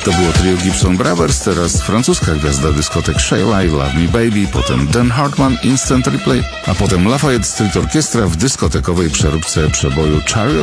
To było trio Gibson Brothers, teraz francuska gwiazda dyskotek Sheila i Love Me Baby, potem Dan Hartman, Instant Replay, a potem Lafayette Street Orchestra w dyskotekowej przeróbce przeboju Chariot